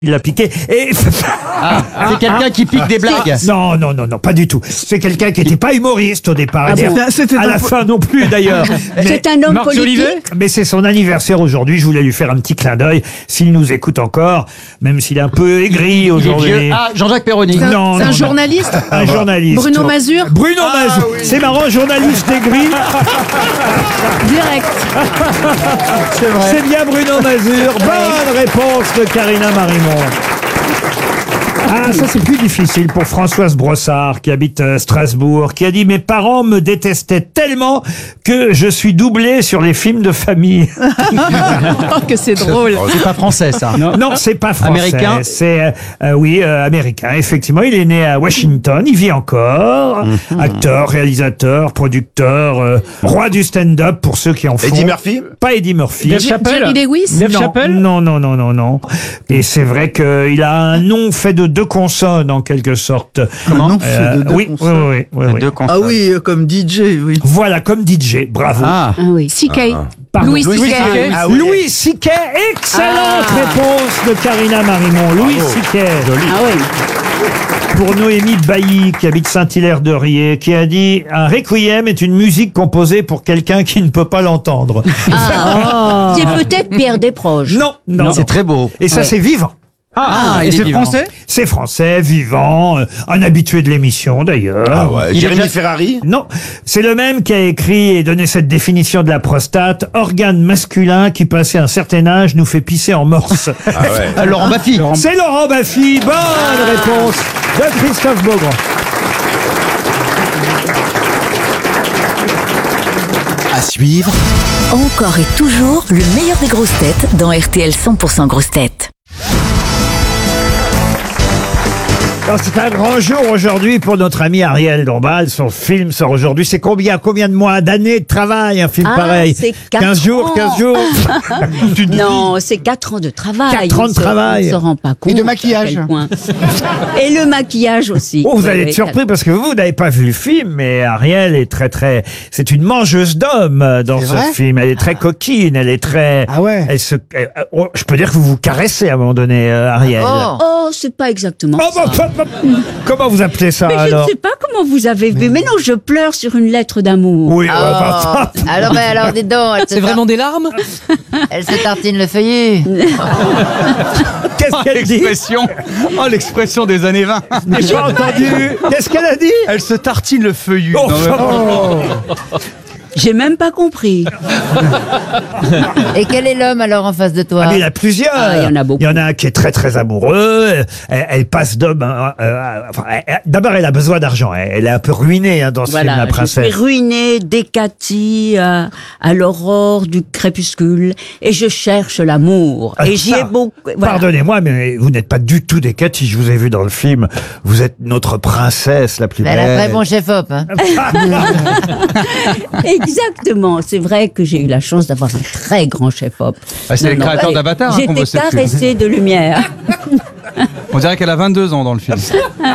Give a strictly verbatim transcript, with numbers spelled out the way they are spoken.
Il l'a piqué et... Ah, c'est quelqu'un qui pique des blagues. Non, non, non, non, pas du tout. C'est quelqu'un qui n'était pas humoriste au départ. Ah et bon C'était à un la po- fin non plus d'ailleurs. Mais, C'est un homme Marc politique. Jolivet mais c'est son anniversaire aujourd'hui. Je voulais lui faire un petit clin d'œil. S'il nous écoute encore, même s'il est un peu aigri Il est aujourd'hui. vieux. Ah, Jean-Jacques Perroni. C'est un, Non, c'est un non, non. journaliste Un journaliste. Bruno Mazur Bruno Mazur. C'est marrant, journaliste aigri. Direct. C'est bien Bruno Mazur. Bonne réponse de Karina Marimon. Ah, ça c'est plus difficile pour Françoise Brossard qui habite euh, Strasbourg, qui a dit « Mes parents me détestaient tellement que je suis doublé sur les films de famille. Oh, que c'est drôle. C'est pas français, ça. » Non, c'est pas français. Américain. C'est, euh, euh, oui, euh, américain. Effectivement, il est né à Washington, il vit encore. Acteur, réalisateur, producteur, euh, roi du stand-up pour ceux qui en font. Eddie Murphy? Pas Eddie Murphy. Dave Chappelle. Jerry Lewis Dave non, Chappelle non, non, non, non, non. Et c'est vrai qu'il a un nom fait de deux consonnes, en quelque sorte. Comment Non, fait de deux oui, oui, consonnes. oui, oui, oui. Deux Ah consonnes. oui, euh, comme D J, oui. Voilà, comme D J, bravo. Ah. Ah oui. C K. Pardon. Louis C K. Ah oui. Louis C K, excellente Ah. réponse de Karina Marimon. Louis C K. Ah oui. Pour Noémie Bailly, qui habite Saint-Hilaire-de-Riez, qui a dit « Un requiem est une musique composée pour quelqu'un qui ne peut pas l'entendre. Ah. C'est peut-être Pierre Desproges. Non, non, non. C'est très beau. Et ça, c'est vivant. Ah, et il est c'est vivant. français? C'est français, vivant, euh, un habitué de l'émission d'ailleurs. Ah ouais. Il est Jérémy déjà- Ferrari? Non, c'est le même qui a écrit et donné cette définition de la prostate, organe masculin qui, passé un certain âge, nous fait pisser en morse. Ah ouais. Ah, Laurent Baffy. C'est Laurent Baffy, bonne réponse de Christophe Beaugrand. À suivre, Encore et toujours le meilleur des grosses têtes dans R T L cent pour cent grosses têtes. Alors, c'est un grand jour aujourd'hui pour notre ami Ariel Dombal. Son film sort aujourd'hui. C'est combien, combien de mois, d'années de travail, un film Ah, pareil? c'est quatre quinze jours, ans. quinze jours. Tu te dis- Non, c'est quatre ans de travail. Quatre ans On de se- travail. On ne se rend pas compte. de maquillage. à quel point. Et le maquillage aussi. Oh, vous Oui, allez oui, être surpris parce que vous n'avez pas vu le film, mais Ariel est très très, c'est une mangeuse d'hommes euh, dans C'est ce vrai film. Elle est très coquine, elle est très, Ah ouais. elle se, elle- oh, je peux dire que vous vous caressez à un moment donné, euh, Ariel. Oh, c'est pas exactement Oh, ça. bah, bah, bah, comment vous appelez ça Mais je alors? ne sais pas comment vous avez vu. Mais non, je pleure sur une lettre d'amour. Oui, bah, bah, bah. Alors, ben, alors, dis donc, elle se, C'est vraiment des larmes? elle se tartine le feuillet. Qu'est-ce qu'elle dit? L'expression. Oh, l'expression des années vingt. J'ai pas entendu. Qu'est-ce qu'elle a dit? Elle se tartine le feuillu. Oh, Non, mais- oh. J'ai même pas compris. Et quel est l'homme alors en face de toi? Ah, mais il y en a plusieurs. Ah, il y en a beaucoup. Il y en a un qui est très très amoureux. Elle, elle passe d'homme. hein, euh, enfin, elle- D'abord, elle a besoin d'argent. Elle, elle est un peu ruinée hein, dans ce film, Voilà, la je princesse. suis ruinée dès Cathy à, à l'aurore du crépuscule et je cherche l'amour. Ah, Et j'y ai ça, beaucoup. voilà. Pardonnez-moi, mais vous n'êtes pas du tout des Cathy. Je vous ai vu dans le film. Vous êtes notre princesse la plus Elle belle. a un très bon chef-op. Hein. Exactement. C'est vrai que j'ai eu la chance d'avoir un très grand chef-op. Ah, c'est Non, les non, créateurs ouais, d'Avatar, hein, qu'on J'étais bossait dessus. caressée de lumière. On dirait qu'elle a vingt-deux ans dans le film.